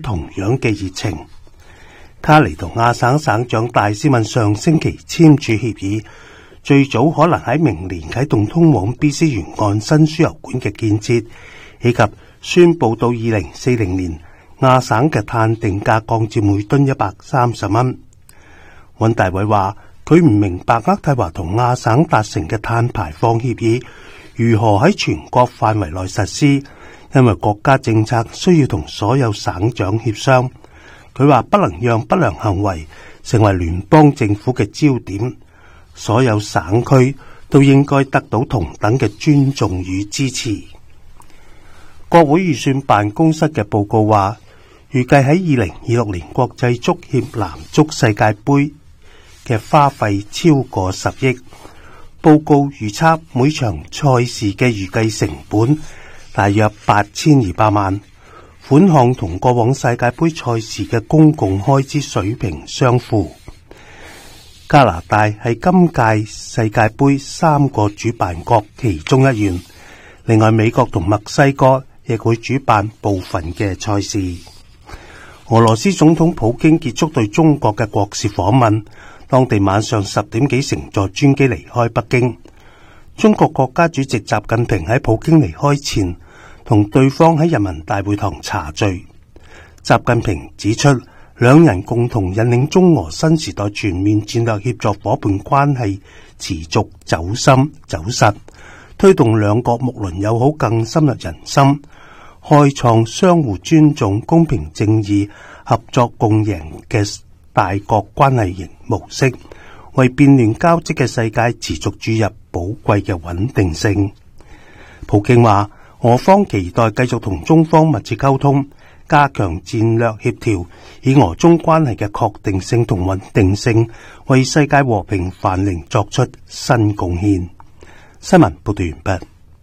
同樣嘅熱情。卡尼同亞省省長戴斯敏上星期簽署協議，最早可能喺明年啟動通往 BC 沿岸新輸油管嘅建設，以及宣布到2040年亞省嘅碳定價降至每噸130蚊。溫大偉話佢唔明白渥太華同亞省達成嘅碳排放協議如何喺全國範圍內實施，因為國家政策需要同所有省長協商。佢話不能讓不良行為成為聯邦政府嘅焦點，所有省區都應該得到同等嘅尊重與支持。國會預算辦公室嘅報告話，預計喺2026年國際足協男足世界盃嘅花費超過10億。報告預測每場賽事嘅預計成本大約8200萬，款項同過往世界盃賽事嘅公共開支水平相符。加拿大係今屆世界盃3個主辦國其中一員，另外美國同墨西哥亦會主辦部分嘅賽事。俄羅斯總統普京結束對中國嘅國事訪問，當地晚上10點幾乘坐專機離開北京。中國國家主席習近平喺普京離開前同對方喺人民大會堂茶聚。習近平指出，兩人共同引領中俄新時代全面戰略協作夥伴關係持續走深走實，推動兩國睦鄰友好更深入人心，開創相互尊重、公平正義、合作共贏嘅大國關係型模式，為變亂交織嘅世界持續注入寶貴嘅穩定性。普京話，俄方期待繼續同中方密切溝通，加強戰略協調，以俄中關係嘅確定性同穩定性，為世界和平繁榮作出新貢獻。新聞報道完畢。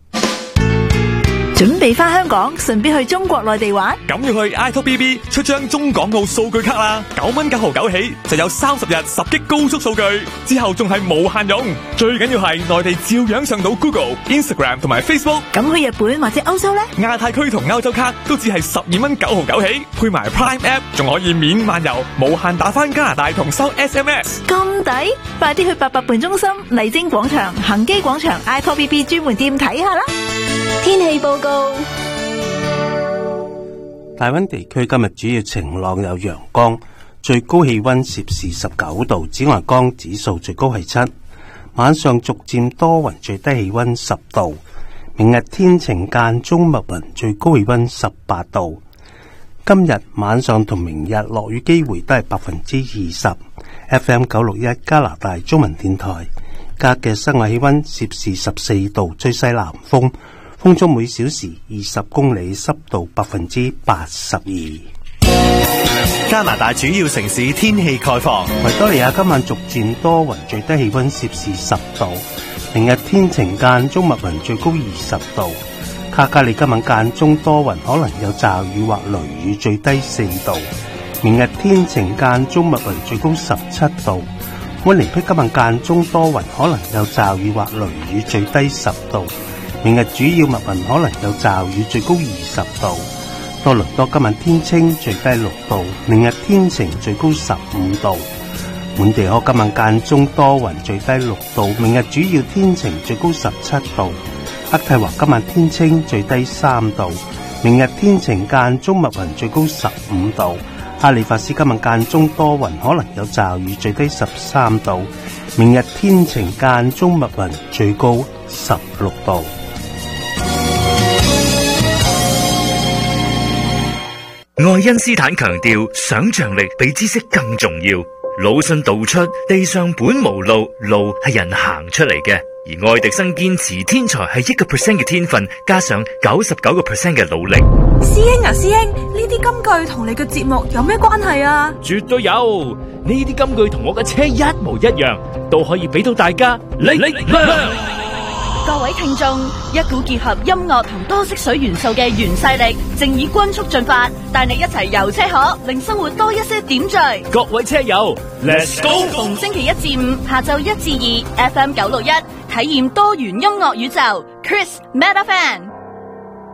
準備返香港，順便去中國內地玩？ 咁要去 iTalkBB 出張中港澳數據卡啦，9蚊9毫9起，就有30日10GB高速數據，之後仲係無限用。最緊要係內地照樣上到 Google、Instagram 同埋 Facebook。 咁去日本或者歐洲呢？ 亞太區同歐洲卡都只係12蚊9毫9起，配埋 Prime App 仲可以免漫遊，無限打返加拿大同收 SMS。 咁抵，快啲去88伴中心、麗晶廣場、恒基廣場 iTalkBB 專門店睇下啦。天氣報告。 大溫地區今日主要晴朗有陽光，最高氣溫攝氏19度，紫外光指數最高係7。晚上逐漸多雲，最低氣溫10度。明日天晴間中密雲，最高氣溫18度。今日晚上同明日落雨機會都係20%。FM 961加拿大中文電台，家嘅室外氣溫攝氏14度，吹西南風。風速每小時20公里，濕度82%。 加拿大主要城市天氣概況： 維多利亞今晚逐漸多雲，最低氣溫攝氏10度。明日天晴間中密雲，最高20度。卡加利今晚間中多雲，可能有驟雨或雷雨，最低4度。明日天晴間中密雲，最高17度。溫尼碧今晚間中多雲，可能有驟雨或雷雨，最低10度。明日主要密雲，可能有驟雨，最高20度。多倫多今晚天清，最低6度。明日天晴，最高15度。滿地可今晚間中多雲，最低6度。明日主要天晴，最高17度。渥太華今晚天清，最低3度。明日天晴間中密雲，最高15度。哈利法斯今晚間中多雲，可能有驟雨，最低13度。明日天晴間中密雲，最高16度。 愛因斯坦強調，想象力比知識更重要。魯迅道出，地上本無路，路係人行出嚟嘅。而愛迪生堅持，天才係1% 嘅天分，加上99% 嘅努力。 師兄啊，師兄，呢啲金句同你嘅節目有咩關係啊？ 絕對有，呢啲金句同我嘅車一模一樣，都可以俾到大家力量。 各位聽眾，一股結合音樂同多色水元素嘅原勢力正以均速進發，帶你一齊遊車河，令生活多一些點綴。 各位車友 ，Let's go！ 逢星期1至5下晝1至2 FM 961，體驗多元音樂宇宙。Chris Meta Fan。